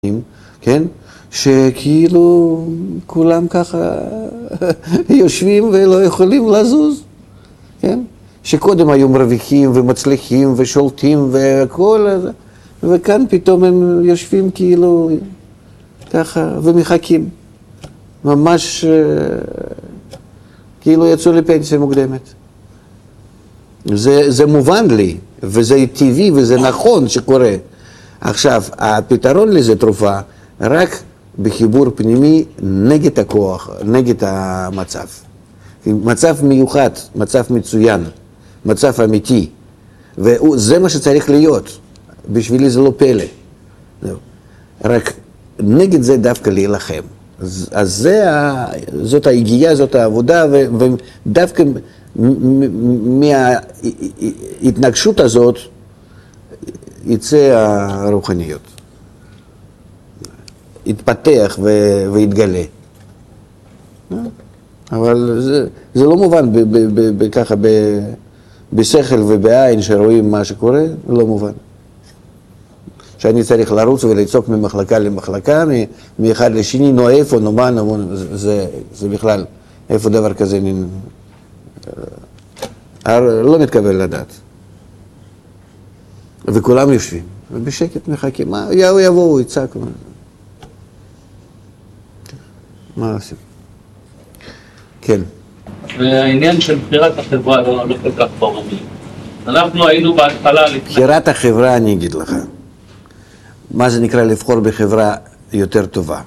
כן? שכאילו כולם ככה יושבים ולא יכולים לזוז, כן? שקודם היו מרוויחים ומצליחים ושולטים וכל הזה, וכאן פתאום הם יושבים כאילו ככה ומחכים, ממש כאילו יצאו לפנסיה מוקדמת. זה מובן לי, וזה טבעי וזה נכון שקורה. עכשיו, הפתרון לזה תרופה רק בחיבור פנימי נגד הכוח, נגד המצב. מצב מיוחד, מצב מצוין, מצב אמיתי. וזה מה שצריך להיות. בשבילי זה לא פלא. רק נגד זה דווקא להילחם. אז זאת ההגיעה, זאת העבודה, ודווקא מההתנגשות הזאת יצא הרוחניות. יתפתח ויתגלה. אבל זה לא מובן ככה בשכל ובעין שרואים מה שקורה, לא מובן. שאני צריך לרוץ ולצעוק ממחלקה למחלקה, מאחד לשני, נו איפה, נו מה, זה בכלל, איפה דבר כזה לא מתקבל לדעת. וכולם יושבים, ובשקט מחכים, מה, יבואו, יצעקו. מה עושים? כן. והעניין של בחירת החברה לא כל כך ברור לי. אנחנו היינו בהתחלה... בחירת החברה, אני אגיד לך. מה זה נקרא לבחור בחברה יותר טובה?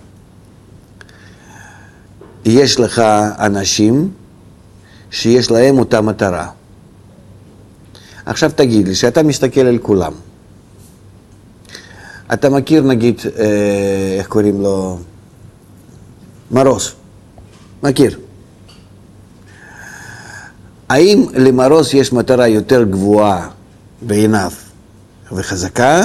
יש לך אנשים שיש להם אותה מטרה. עכשיו תגיד לי, שאתה מסתכל על כולם. אתה מכיר נגיד, איך קוראים לו? מרוס. מכיר. האם למרוס יש מטרה יותר גבוהה בעיניו וחזקה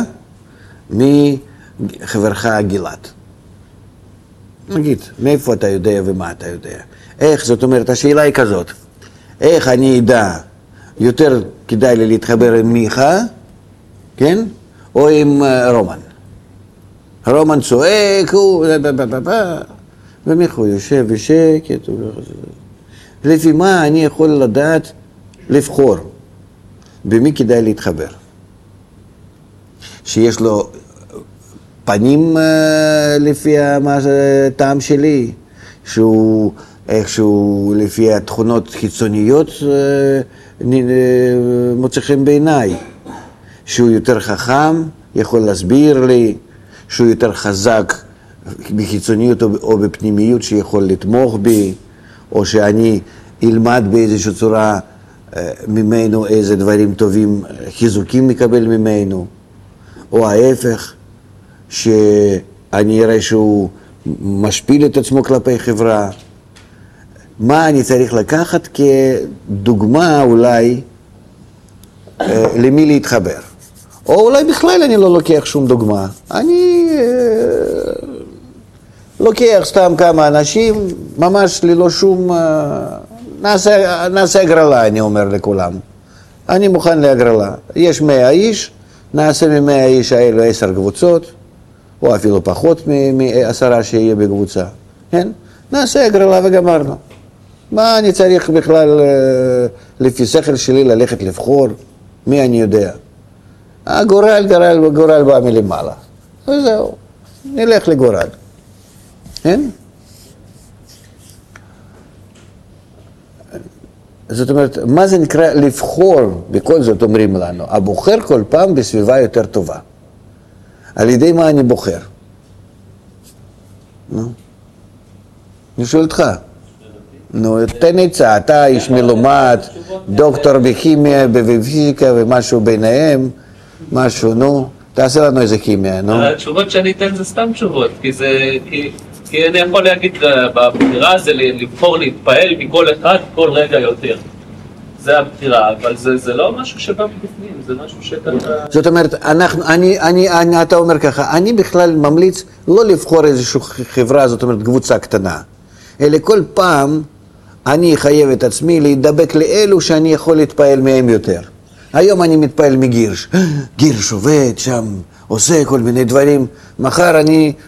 מחברך גלעד? נגיד, מאיפה אתה יודע ומה אתה יודע? איך, זאת אומרת, השאלה היא כזאת. איך אני אדע יותר כדאי לי להתחבר עם מיכה, כן? או עם רומן. רומן צועק, ומיכה יושב בשקט. לפי מה אני יכול לדעת לבחור? במי כדאי להתחבר? שיש לו פנים לפי הטעם שלי, שהוא איכשהו לפי התכונות חיצוניות מוצא חן בעיניי, שהוא יותר חכם, יכול להסביר לי, שהוא יותר חזק בחיצוניות או בפנימיות שיכול לתמוך בי, או שאני אלמד באיזושהי צורה ממנו איזה דברים טובים, חיזוקים מקבל ממנו, או ההפך, שאני אראה שהוא משפיל את עצמו כלפי חברה. מה אני צריך לקחת כדוגמה אולי למי להתחבר? או אולי בכלל אני לא לוקח שום דוגמה. אני לוקח סתם כמה אנשים, ממש ללא שום... נעשה הגרלה, אני אומר לכולם. אני מוכן להגרלה. יש 100 איש, נעשה מ100 איש האלו 10 קבוצות, או אפילו פחות מ10 שיהיה בקבוצה. כן? נעשה הגרלה וגמרנו. מה אני צריך בכלל לפי שכל שלי ללכת לבחור? מי אני יודע? גורל בא מלמעלה. וזהו, נלך לגורל. כן? זאת אומרת, מה זה נקרא לבחור? בכל זאת אומרים לנו, הבוחר כל פעם בסביבה יותר טובה. על ידי מה אני בוחר? אני שואל אותך. נו, תן עצה, אתה איש מלומד, דוקטור בכימיה, בפיזיקה ומשהו ביניהם, משהו, נו, תעשה לנו איזה כימיה, נו. התשובות שאני אתן זה סתם תשובות, כי אני יכול להגיד בבחירה זה לבחור להתפעל מכל אחד כל רגע יותר. זה הבחירה, אבל זה לא משהו שבא מבפנים, זה משהו שאתה... זאת אומרת, אתה אומר ככה, אני בכלל ממליץ לא לבחור איזושהי חברה, זאת אומרת קבוצה קטנה, אלא כל פעם אני אחייב את עצמי להידבק לאלו שאני יכול להתפעל מהם יותר. היום אני מתפעל מגירש. גירש עובד שם, עושה כל מיני דברים. מחר אני